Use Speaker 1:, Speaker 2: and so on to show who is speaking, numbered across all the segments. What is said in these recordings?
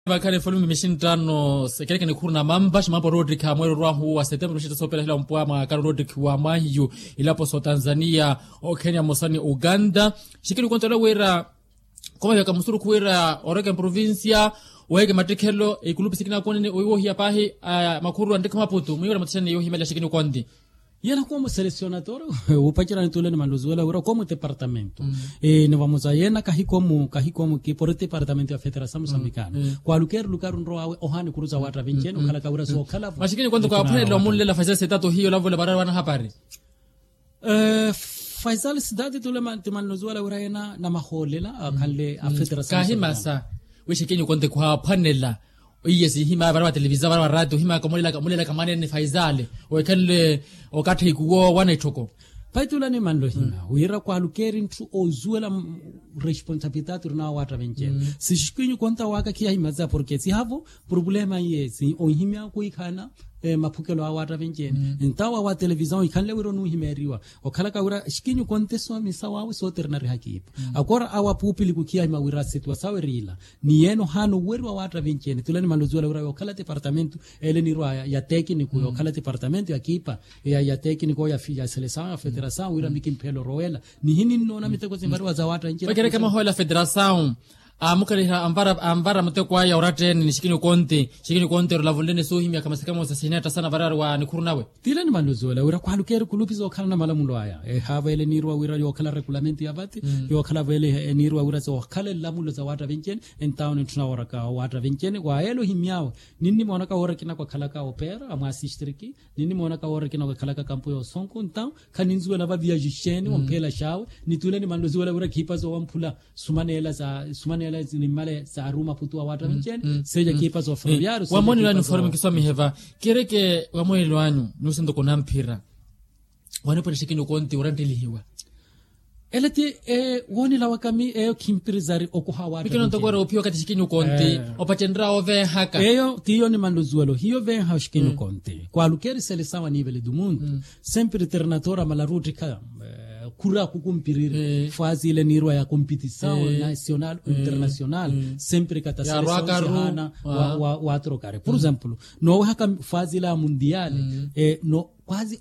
Speaker 1: Bakale volume machine tano sekeleke ni kuruna mamba shimambo Rodrick mwero rwahu wa September mshita sopela hila mpwa makaro Rodrick wa mahiyu ilapo so Tanzania o Kenya mosani Uganda shikiri kontola wera koma ya kamusuru kuwera Oregon provincia wege matekelo ikulupi sikina konene oyo hiya pahi makuru andika maputu mwiwera matishani yo himela shikini kondi
Speaker 2: Yana como selecionador, o pachira nitule ni manduzuela ura como departamento. Ne vamos a yena kahi como que por departamento da Federação Moçambicana. Qualquer lugar onde ohani kuruza watra vincheno kala kaura so kala.
Speaker 1: Mashikini quando kwa pale lo mulle la fazia setato hiyo lavo la barara wana hapari.
Speaker 2: Faisal cidade tule manduzuela ura yena na maholela kale a Federação.
Speaker 1: Kahi masa wishikini quando kwa panela Oyesi hima barwa televisa barwa radio hima kamulela kamane ni Faisal okanle okati ikuwo wana itoko
Speaker 2: paitula ni mando hina uira kwa lukeri ntu ozuela responsabilidade na wata venchen si shikwenyu konta waka kia himaza porque si havo problema yesi ohimia kuikana mapukelo awata venchen ntawa wa televisão ikanle wiro nu himeriwa okala ka ura shikinyu konte so misawa wa so ternari hakipa akora awa pupili kukia hima wira setwa sawerila ni yeno hano werwa wata venchen tulani malozuela ura okala departamento ele ni rwa ya técnico okala departamento yakipa ya técnico ya seleção Federação wira mikimpelo roela ni hini nona miteko zimbarwa za wata nchini
Speaker 1: bakere kama hola Federação amukaliha ambara mtekwa ya uraten ni shikini konte lavolene so himya kama sikamo sasineta sana barara wa nikurunawe
Speaker 2: tila ni manduzola ura kwa lukere kulupizo kala na malamulo aya hava ele nirwa wira yo kala regulamenti ya bati yo kala vele nirwa wira so kala lamulo za wata vinchen entaun tunawara ka wata vinchen wa elo himyao nini mona ka wora kina kwa kala ka opera ama asistriki nini mona ka wora kina kwa kala ka kampo yo sonko ntao kaninzuela ba via jisheni ompela shawe nitule ni manduzola ura kipazo wampula sumanela ni male za aruma putua wata vinchen seja kipa zo familiar
Speaker 1: wamoni lanu forum kiswami heva kereke wamoni lanu nusendo kona mpira wanapo shikini konti urantili hiwa
Speaker 2: elete woni la wakami kimpirizari okuhawa
Speaker 1: bikino ntogora opio kati shikini konti opachendra ove haka
Speaker 2: tiyo ni manduzuelo hiyo ven ha shikini konti kwa lukeri seleção a nível do mundo sempre treinadora malarutika kura kukumpirire fazi ile nirwa ya competição nacional internacional sempre kata seleção wa trocare por exemplo no haka fazi la mundial no quase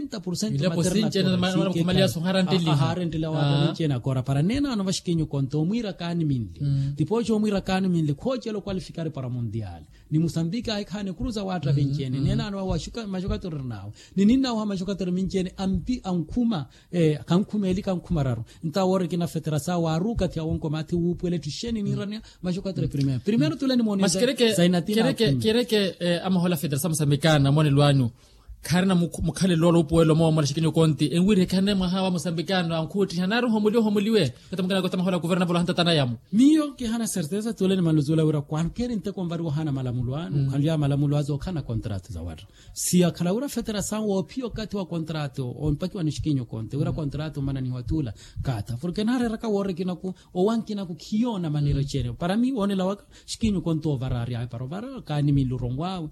Speaker 2: 80%
Speaker 1: materna kumalia
Speaker 2: harantili wa chena agora para nena no vashikinyo konto mwira kani minli depois o mwira kani minli koje lo qualificare para mundial ni Moçambique ai kane cruza watra venchene nena no washuka majokator nao ni nina wa majokator minchene ampi ankuma kankuma eli kankuma raro nta wore kina federação wa ruka tia wonko mati upele tusheni ni rania majokator primeiro tulani moni
Speaker 1: zainatina kereke ama hola federação Moçambicana moni lwanyu karna mukhale lolo upuelo mo marashikini konti enwire kane mahawa Moçambicano ankuti hanaru homuliwe katamkana kotama hola governador hanta tanayamu
Speaker 2: miyo ki hana certeza tuleni maluzula ura kwalkeri nte kombaru hana malamulwano kanlia malamulwazo kana contrato za watu si akala ura federação wa pio kati wa contrato onpaki wanishikinyo konti ura contrato mana ni watula kata porque nare raka wore kinaku o wankina ku kiona manira chere para mi one la waka shikinyo konto varari ai parovara kani milurongwa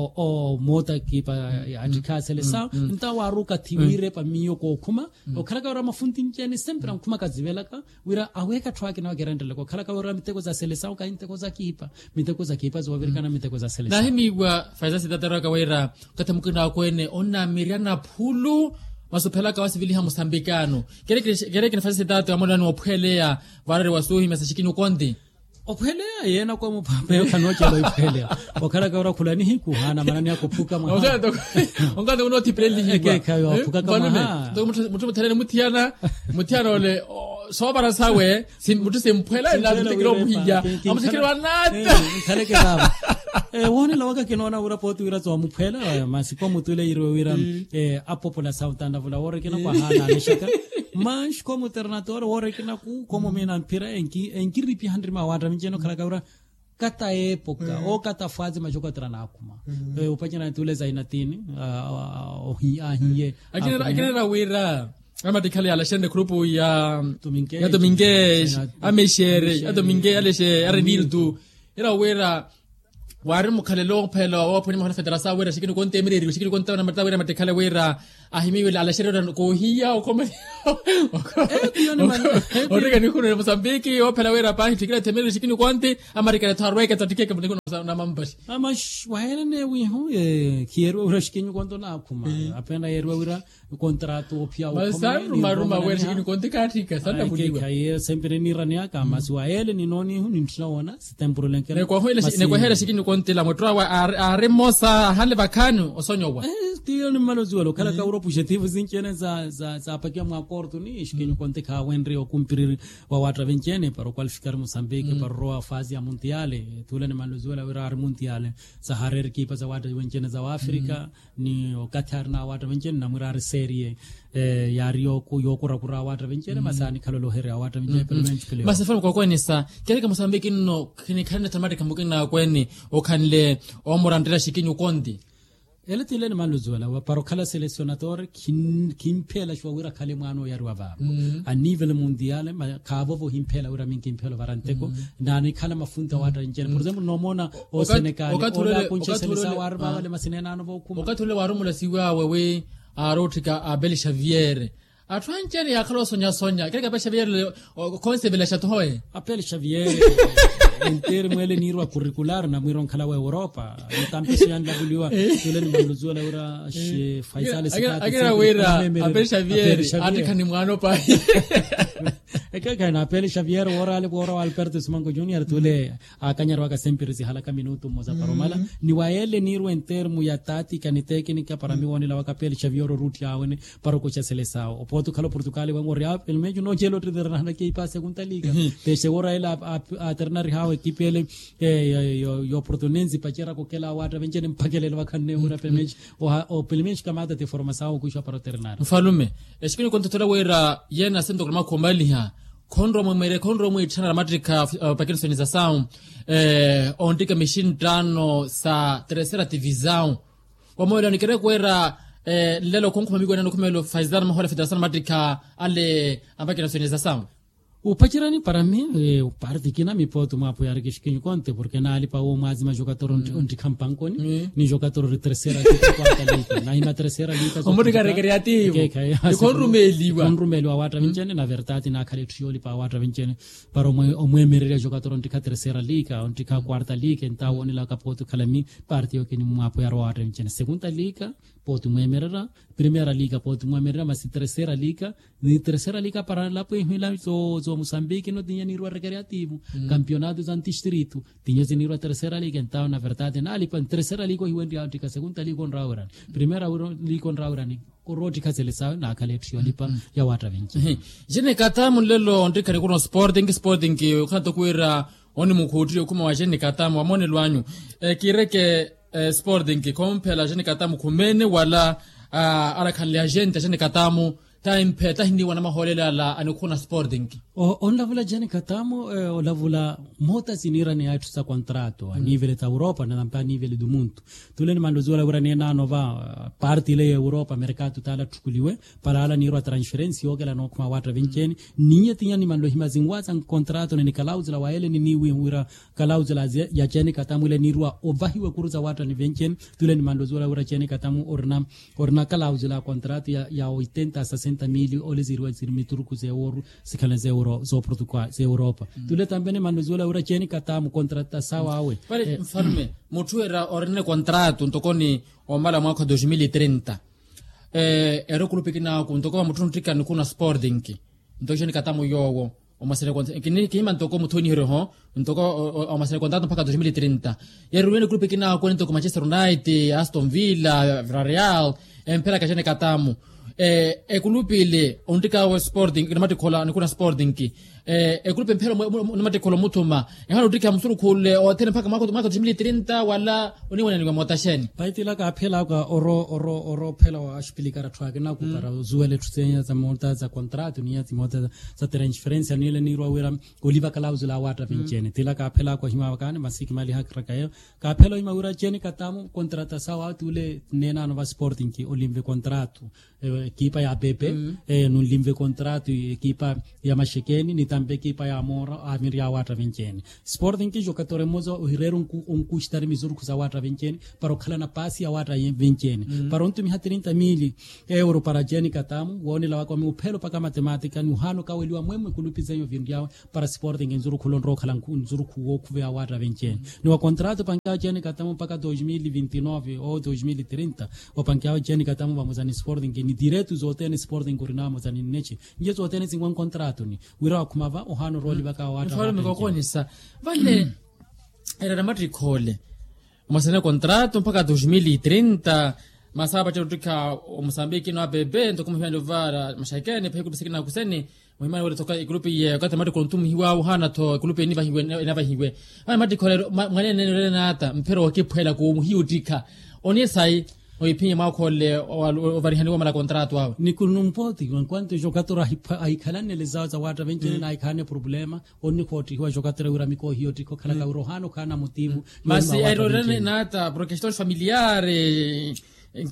Speaker 2: o mota kipa ka seleção então waruka tiwire pa miyo ko kuma o kala ka ora mafunti nchene sempre kuma kazivela ka wira aweka twake na gerendele ko kala ka ora miteko za seleção ka inteko za kipa zo virikana miteko za seleção
Speaker 1: na himi wa faiza sitatara ka wira katamkuna kwene onna miriana phulu masupela ka wasivili ha Moçambicano kereke nafasi sitatu amona no ophelea varare wasuhi mesashikini kondi
Speaker 2: ophelea yena kwa mpambe kanocha lo ophelea okala ka ora kulani hiku hana manani yako puka maha
Speaker 1: ongada unoti preli hiku
Speaker 2: kayo puka kama ha
Speaker 1: mutu muthelene mutiana ole sobara sawe mutu semphela na tikiro muhija amusikiro wanata
Speaker 2: khaleke baba wone lawaka kinona ura potu ira zo muphela masiko mutule iro ira a população tanda vula ore kina kwa hana neshaka mas como treinador ore kina ku como mina pira enki ripi handri ma wada mjeno kala kaura kata época o kata fase majoka trana kuma upanyana tule zainatini hiye
Speaker 1: akina na wira ama dikali ala shende grupo ya Domingues ameshere Domingues aleshe arenildu ira wira wari mukhalelo phela waphuni mahona federasa wera shikini konte emiriri shikini konte na mata wera matekhala wera ahimiwe ala sherera ko hiya okome orega ni kuno Mozambique ophela wera pa tikira temiriri shikini konte America tharweka tatikeke mndiko na mambashi
Speaker 2: amash wahene wi ho kiero ura shikini konto na akuma apenda yerwa ura contrato pia
Speaker 1: okome ruma wera shikini konte katika sanda kuliwa
Speaker 2: kai sempre ni rania kama swahili ni noni hu ni tunaona sitempo lenkele
Speaker 1: ne kwa hela shikini konte la motroa aremosa hale bakanu osonyowa
Speaker 2: tio ni malozuelo kala ka objetivo zinchene za apakia mu acordo ni shikini konte ka wenre o cumprir wa watra vencene para qualificar Moçambique para roa fase ya mundiale tule ni malozuelo wira mundiale za harer kipa za watra vencene za Afrika ni o Qatar na watra vencene na murar serie ya Rio ku yokura kura watra vencene masani kalolo here watra vencene permanent player
Speaker 1: masafari kwa kwani sa kile kama Mozambique no kini kana tamati kamukina kweni okanle omorandela shikini konti
Speaker 2: ele tile ni maluzuela wa paro kala seleccionador kimpela shwa wira kale mano ya ruwa a nivel mondiale ma kabo vo himpela wira min kimpela varanteko na ni kala mafunda wata njene por exemplo no mona o Senegal ola kunche selesa warba wale masinena no vo kuma
Speaker 1: okatule warumula siwa wewe arotika Abel Xavier atwanjene yakalo sonya kile kapa Xavier concept la chatoe
Speaker 2: Abel Xavier inter mwele nirwa curricular na mwiron kala wa Europa ntampesi anda buliwa tule ni maluzuela ura she Faisal Sikati
Speaker 1: agira wera Abel Xavier atikani mwano pa
Speaker 2: eka na Abel Xavier ora Alberto Simango Junior tule akanyarwa ka sempre si halaka minuto moza paromala ni waele nirwa intermu ya tática ni técnica para mi woni la wa Abel Xavier ruti awene para ko cha selesao opoto kala Portugal wa ngori Apel meju no jelo tre derna ke pa segunda liga pese ora ela a ternari ekipele yo oportunenzi pachera kokela wata vencene mpakele wakane ura pelmesh o pelmesh kamata te formação kuisha para ternar
Speaker 1: mfalume eshikini kontotola wera yena sendo kama kombaliha konro mwe chana matrika pakeni za sound ondika machine tano sa terceira divisão wamoyo nikere kwera lelo konko mamigo nano kumelo faizana mahola federação matrika ale ambakeni za sound
Speaker 2: o pachirani para mim o parte que na me pode tomar apoiar que esquinho conte porque na ali para o mais uma jogador onde campanconi ni jogador de terceira liga quarta liga na ima terceira liga
Speaker 1: como de recreativo com rumeliwa
Speaker 2: watra vincene na verdade na kale trioli para watra vincene para o mereria jogador onde ka terceira liga onde ka quarta liga então oni la capoto kalami parte o que ni mu apoiar watra vincene segunda liga pode merera primeira liga pode merera mas terceira liga ni terceira liga para lá pues lá so Moçambique não tinha nível recreativo campeonatos antidistrito tinha nível terceira liga então na verdade na ali para terceira liga o onde a segunda liga on raura primeira liga on raura ni koroti kazelesa na collection lipa ya watra vinci
Speaker 1: jene katamu lelo onde kare kuno sporting khato kuira oni mukhuti kuma wa jene katamu amone lwanyu kireke sporting kompela jene katamu kumene wala ala kan le agente jene katamu time peta hindi wana maholela la anukuna sporting
Speaker 2: on lavula jene katamu o lavula mota sinira ni atu sa contrato a nível da Europa na a nível do mundo tulen mandozo la urane na nova parte le Europa mercato tala tukuliwe para ala niro transferência o gela no kuma watra vinceni ninha tinha ni mando himazingwa san contrato ni kalauzula wa ele ni niwi ura kalauzula ya jene katamu le nirwa ovahiwe kuruza watra ni vinceni tulen mandozo la ura jene katamu orna kalauzula contrato ya 80 60 mil o le zirwa zirmi turku ze euro sikala ze euro zo Portugal ze Europa tule tambene mandozola ura cheni katamu contrata sawa awe
Speaker 1: pale mfalme mtu era orne contrato ntokoni omala mwaka 2030 ero kulupikina kuntoko mtu ntika nikuna sporting ntokoni katamu yowo omasere contrato kima ntoko mtu ni roho ntoko omasere contrato mpaka 2030 yeruene kulupikina kwa ntoko Manchester United Aston Villa Villarreal empera kajene katamu ekulupile ondika wa sporting namati kola nikuna sporting ekulupe mpelo namati kola mutuma ehalo ndika msuru kule o tena paka mwaka 2030 wala uniwana ni motasheni
Speaker 2: paitila ka phela ka oro phela wa ashpilikara twake na kupara zuele tsenya za monta za contrato ni yati mota za transferência ni le nirwa wera oliva kalauzula wata vincene tila ka phela ko hima wakane masiki mali hakra kayo ka phela ima ura cheni katamu contrata sawa tule nena no sporting ki olimve contrato equipa ya Pepe no limve contrato equipa ya Mashekeni ni tambe ekipa ya Mora amiri ya wata venceni Sporting ki jogador mozo uhirero custar mizuru kuza wata venceni para khala na pasi ya wata venceni para untumi 30 euro para Jenny Katamu woni la kwa upelo paka matematika ni uhano kaweliwa mwemwe kulupiza hiyo vindiao para Sporting nzuru kulondro khala nzuru kuwo kuve ya wata venceni ni wa contrato panga Jenny Katamu paka 2029 ou 2030 wapangiao Jenny Katamu vamuzani Sporting ni direto zote ni Sporting kurinamo zani nechi nje zote ni zingwan contrato ni wira kumava ohano roli baka wata
Speaker 1: mfano mkokonisa vale era matricole masana contrato mpaka 2030 masaba charutika Mozambique no bebe ndo kumhia ndovara mashakene pe kubisikina kuseni muhimani wale toka grupi ya kata mati kontum hiwa uhana to grupi niva hiwe matricole mwanene nene nata mpero wakipwela kuhiutika onisai oipinye makole ovarihani wamala contrato wao
Speaker 2: ni kunumpoti kwanto jogador aikhalane lezao za wata venceni na aikane problema onni koti hiwa jogador ura miko hiyo tiko khala ka urohano kana motivo
Speaker 1: mas erorene nata por questões familiares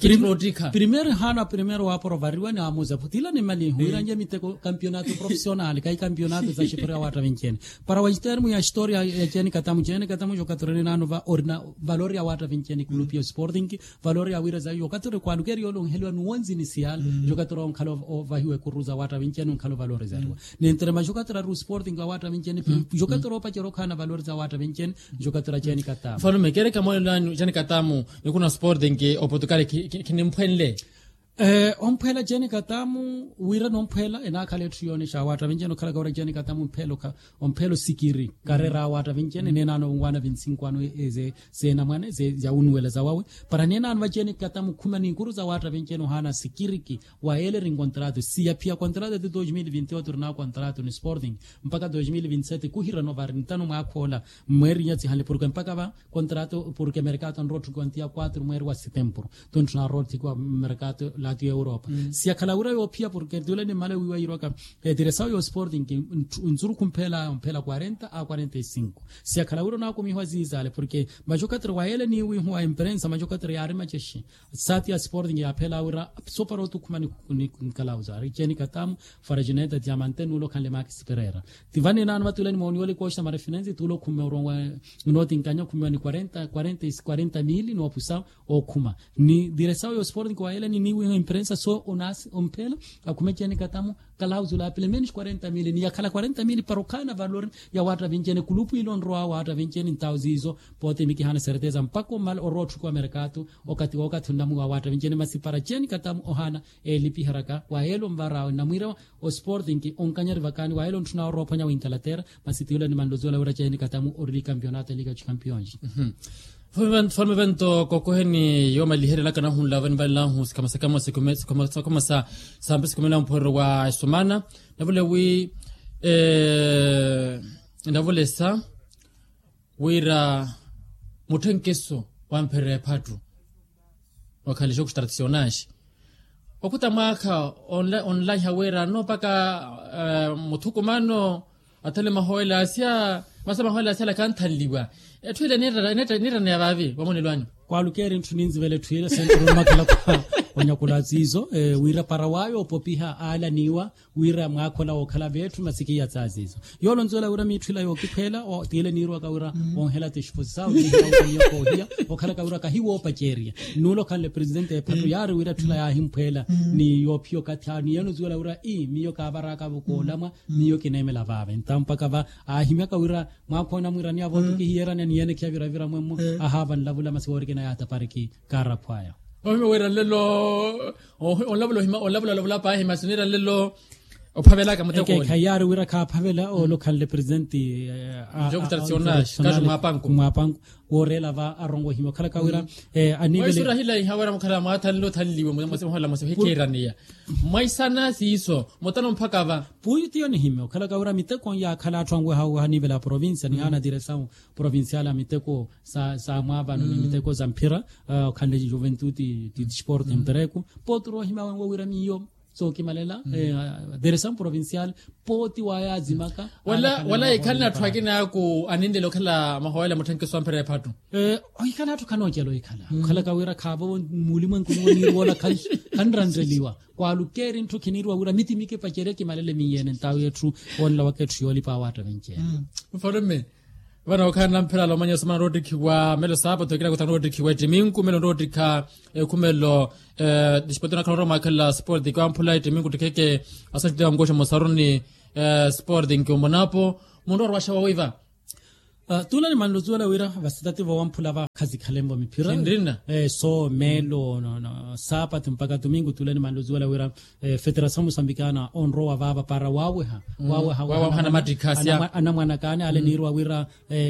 Speaker 2: Primeiro aprovariwa ni amuza putila ni mali huiranje miteko campeonato profissionale kai campeonato za shipra wata venceni para wa termo ya historia ya Jenny Katamu jogador nano va orna valori ya wata venceni club Sporting valori ya wira za jogador kwa lugeri yolo helwa nuanzi inicial jogador on khalo vahiwe kuruza wata venceni on khalo valori za ni entre ma jogador ru Sporting wa wata venceni jogador pa jero kana valori za wata venceni jogador Jenny Katamu
Speaker 1: falo mekere kama Jenny Katamu nikuna Sporting Portugal kinimphele
Speaker 2: omphela Jenny Katamu wira nomphela ena khale trione sha wata venceni khala ka Jenny Katamu omphelo sikiri karera wata venceni nena no ngwana 25 eze sena mwane ze ya unwele za wawe para nena anwa Jenny Katamu kuma ni nguru za wata venceni hana sikiriki wa ele ring contrato si pia contrato de 2028 na contrato ni Sporting mpaka 2027 kuhira no varintano makhola mweri nyatsi hale porque mpaka va contrato porque mercato en rotu quantia 4 mweri wa setembro tontuna roti kwa mercato lati Europa si akalaura yo pia porque dole ni male wiwa iroka direção yo Sporting nzuru kumpela 40 a 45 si akalaura na kumihwa zizale porque majokatra wa ele ni wi huwa imprensa majokatra ya arima cheshi sati ya Sporting ya pela ura soparo tu kumani kalauza Jenny Katamu farajineta diamante nulo kan le Max Pereira tivani na watu le ni maoni wale kwa shama refinanzi tulo kumeronwa noti nkanya kumani 40 mili no pusa o kuma ni direção yo Sporting kwa ele ni wi imprensa so onas ompela akume Jenny Katamu kalauzula pele menos 40 mili ni yakala 40 mili parokana valor ya wata venceni kulupu ilon roa wata venceni ntauzizo pote miki hana certeza mpako mal orotu kwa mercato wakati ndamu wa wata venceni masi para Jenny Katamu ohana lipi haraka wa elo mbara na mwira o Sporting onkanyari vakani wa elo tuna Europa nya Inglaterra masi tiula ni mandozola ura Jenny Katamu ordi campeonato Liga Champions
Speaker 1: Forme vento kokoheni yoma lihere la kana hun lavan balahu kama sa sambes kumela mporo wa somana navule wi navule sa wira mutenkeso wa mpere patu wakalisho kustationage okuta maka online hawera no paka mutukumano atale mahoela asia masama hoela sala kantaliwa etwile nera ne abavi wamonelwanyo
Speaker 2: kwa lukeri ntuninzi vele twile sentro makala kwa wanyakula zizo wira parawayo popiha ala niwa wira mwakola okhala betu masikia tsazizo yolo nzola ura mitwila yo kiphela o tile nirwa ka ura onhela tishfusa ni ko hiya okhala ka ura ka hiwo pacheria nulo kan le president e patu yare wira twila ya himphela ni yo pio kathani yeno zola ura miyo ka baraka bukolama miyo kinemela vave ntampaka va ahimeka ura mwakona mwirani avo kihiyera ni yene kya vira mwemo ahavan lavula masiwori na yata pariki karapwaya
Speaker 1: wera lelo olabula pa himasinera lelo ophavela ka muteko
Speaker 2: khayari wira ka phavela o local represent
Speaker 1: jokutrationage kaje
Speaker 2: mapangu orela va arongo himo khala ka wira anivele
Speaker 1: sura hila hawara mkhala mathallo thalliwe mhola hekerania maisana siso motano mpaka va
Speaker 2: puitio ni himo khala ka wira miteko ya khala twangwe hawo hanivela province ni ana direção provincial miteko sa mwaba ni miteko za mpira khande juventude di sport mpereko potro hima wango wira miyo so kimalela direção provincial poti waya azimaka
Speaker 1: wala ikana twakina ku aninde lokala mahoela muthenke swampere phatu
Speaker 2: ikana to kanojelo ikala khala kawira khabo mulimwen kunoni wala kanrandeliwa kwalukeri nthu khinirwa ura mitimike pachere kimalele miyene ntawu yethu onla wakethu yoli pawata venche
Speaker 1: mfalme vana wakana mphela lo manya sema rodi kiwa melo saba tokira kutana rodi kiwa timinku melo rodi ka kumelo dispotona kana roma kala sport di kampula timinku tikeke asante ngosha mosaruni sport dinko monapo mundo rwasha wawiva
Speaker 2: tula ni manlozuela wira vasitati va wampula va khazi khalembo mipira so melo no sapa mpaka domingo tula ni manlozuela wira federação moçambicana onroa vava para wawe
Speaker 1: hana madikasia
Speaker 2: ana mwana kane ale nirwa wira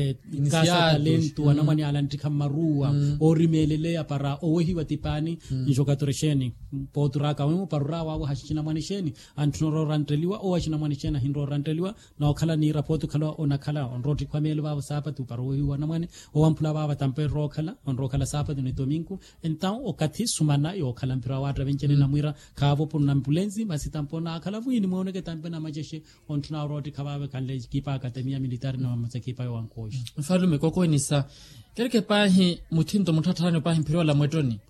Speaker 2: kasa talento ana mwana ala ntika marua orimelele ya para owehi watipani jogador sheni poturaka wemu parura wawe hashina mwana sheni antnoro ranteliwa o hashina mwana shena hindro ranteliwa na okhala ni raportu khala onakhala onroti kwamelo va sapa tu parohi wana mwane o wampula baba tampe rokhala on rokhala sapa de domingo então o kathi sumana yo khala mpira watra venchene na mwira khavo pun ambulance masitampona akhala vuini muone ke tampe na majeshe on tuna roti khababe kanle kipa academia militar na matsa kipa yo ankoshi
Speaker 1: mfalume koko ni sa keleke pahi muthindo muthathane pahi mpira la mwetoni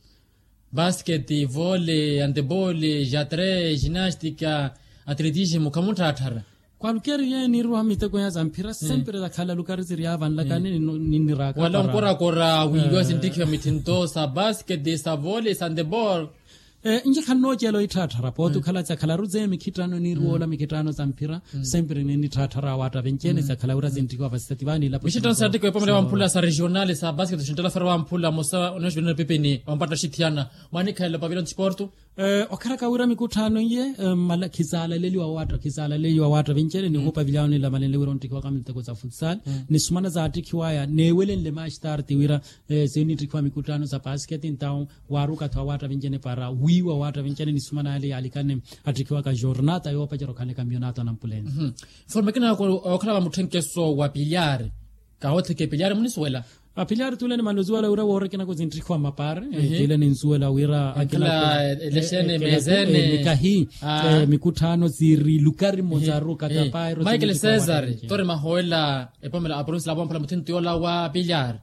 Speaker 1: basket volley handball jatre gymnastica atletismo kamuthathara
Speaker 2: kwalukeri ye nirwa miteko ya zampira sempre da khala lukari ziriya vanla kane niniraka
Speaker 1: wala nkora wiyo sindikhe mithinto sa basket de sa volley handball
Speaker 2: nje khanno jelo ithatha raportu khala tsa khala ruze mikhitano nirwola mikhitano zampira sempre ni thatha wata venkene tsa khala ura zindikwa vasitativani la
Speaker 1: mishitan satiko epomele wampula sa regionale sa basket shintela ferwa wampula mosa onesvene pepeni wampata shithiana mani khala pavilion sportu
Speaker 2: okharaka ura mikutano ye mala khizala leli wa wata venkene ni hopa viliano la malele ura ntikwa kamiteko tsa futsal ni sumana za atikiwaya newelen le match start wira zeni tikwa mikutano za basket intao waruka twa wata venkene para wiwa wata venkene ni sumana ale alikane atikiwa ka jornata yo pajero kale campeonato na mpuleni
Speaker 1: formekina okhala muthenkeso wa pilyari ka hote ke pilyari munisuela
Speaker 2: apilari tule ni manuzuela ura wore kina kuzintrikwa mapare tile ni nzuela wira
Speaker 1: akila eleshene mezene
Speaker 2: mikahi mikutano ziri lukari mozaru katapairo
Speaker 1: Michael Cesar tore mahoela epomela apronsi la bompala mutinto yola wa pilyari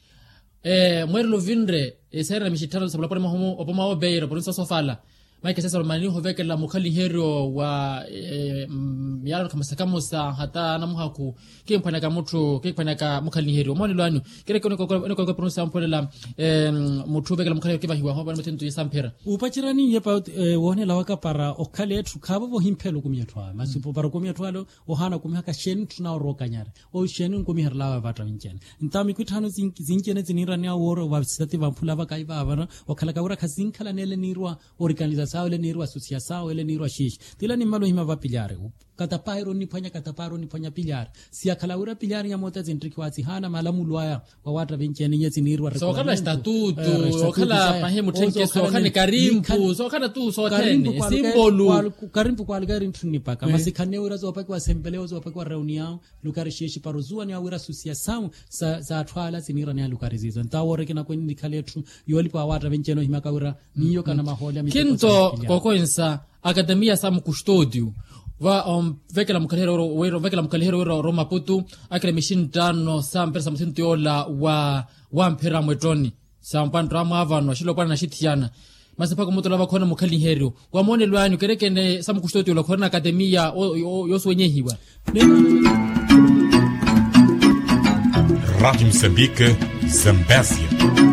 Speaker 1: mwero vinre sera mishitano sabula pole mahomo opoma obeiro pronsi sofala Michael Cesar mani hovekela mukhali hero wa yalo kama sakamusa hata namuhaku kempana ka muthu kempana ka mukhali hero moni lwanyu kile ko pronuncia mpole la muthu vekela mukhali ke bahiwa hoba muthinto yisampera
Speaker 2: upachirani yepa wone lawaka para okhale ethu khabo bo himphelo kumyethwa masipo para kumyethwalo ohana kumhaka sheni tuna rokanyare o sheni nkumihar lawa vatra vinchene ntami kuthano zinkene zinirani ya woro wa sitati vampula vakaiva avana okhala kaura khazinkhala nele nirwa organiza sao ele nirwa asociação ele nirwa shish tila ni malo hima va pilyare kataparo ni phanya pilyare siya khalaura pilyare ya mota zentrikwatsi hana malamulo aya wa wata venkene nyetsi nirwa
Speaker 1: so khala statuto okhala pahe muthenke so khane karimpu so khana tu so thene simbolu
Speaker 2: karimpu kwa algari ntuni paka masikhane ura zo pakwa sembeleo zo pakwa reunião lukari shishi parozua ni awira associação za twala zinira ni lukari zizo ntawore kina kweni nikhalethu yoli pa wata venkene hima kaura niyo kana mahola
Speaker 1: kinto kokoinsa academia sa mukustodiu va vekela mkalihero wero Roma putu akile mishin tano sa mpesa muthinto yola wa mpera mwetoni sa mpandro amavano shilo pana shithiana masipaka muto lava khona mukhalihero wamone lwanyu kerekene sa mukustodiu la khona academia yoswenyehiwa
Speaker 3: Rádio Moçambique, Zambésia.